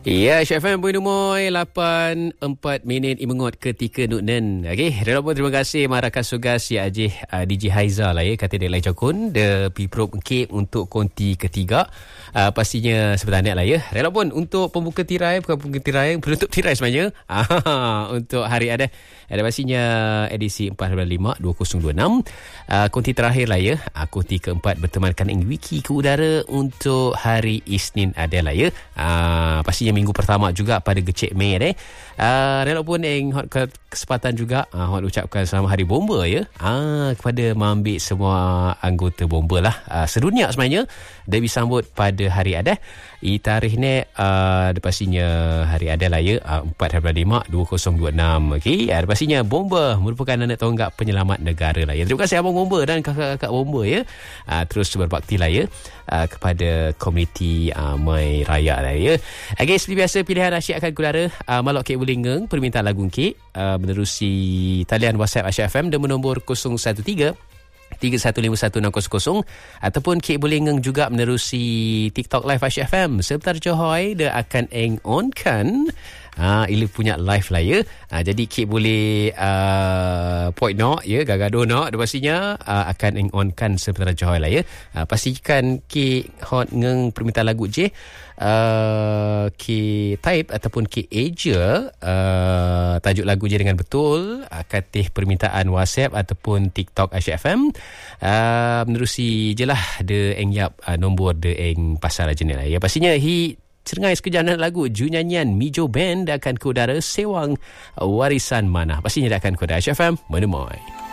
Ya, Syafan Puan Dumoy 8:04 imengot ketika Nuknen. Okey, relapun terima kasih marakan sugas ya Ajih DJ Haiza lah ya kata dia lai cakun de piprop ke untuk konti ketiga. Pastinya sebenarnya lah ya. Relapun untuk pembuka tirai bukan pembuka tirai, penutup tirai sebenarnya. Untuk hari ada pastinya edisi 4/5 2026. Konti terakhir lah ya. Konti keempat bertemankan ing wiki ke udara untuk hari Isnin ada lah ya. Pastinya minggu pertama juga pada Gecek Mei Relok pun hot kesempatan juga hot ucapkan selamat hari bomba ya. Kepada mengambil semua anggota bomba lah sedunia sebenarnya dia disambut pada hari ada. Tarikh ni pastinya hari ada lah ya 4/5 2026. Okey, pastinya bomba merupakan anak tonggak penyelamat negara lah ya. Terima kasih abang bomba dan kakak-kakak bomba ya. Terus berbakti lah ya kepada komuniti Mai Raya lah ya. Okey, seperti biasa pilihan asyik akan kudara Malok Kek Bulingeng permintaan lagu kek menerusi talian WhatsApp Asyik FM dan nombor 013 3151 ataupun Kek Bulingeng juga menerusi TikTok Live Asyik FM. Sebentar Johoi dia akan on kan Ili punya live lah ya. Jadi Kek boleh point nak ya, gagaduh nak dia pastinya akan on kan sebentar Johoi lah ya. Pastikan Kek hot ngeng permintaan lagu je Kek type ataupun Kek Asia tajuk lagu je dengan betul katih permintaan WhatsApp ataupun TikTok Asyik FM. Menerusi je lah de yap nombor de pasal aja ni lah ya. Pastinya Cerengai sekejap lagu Ju nyanyian Mijo Band akan ke udara Sewang Warisan Mana. Pastinya dia akan ke udara Asyik FM Menemoy.